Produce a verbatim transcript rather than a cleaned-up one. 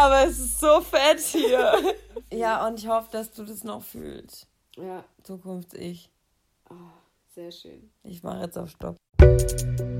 aber es ist so fett hier. Ja, und ich hoffe, dass du das noch fühlst. Ja. Zukunfts-Ich. Oh, sehr schön. Ich mache jetzt auf Stopp.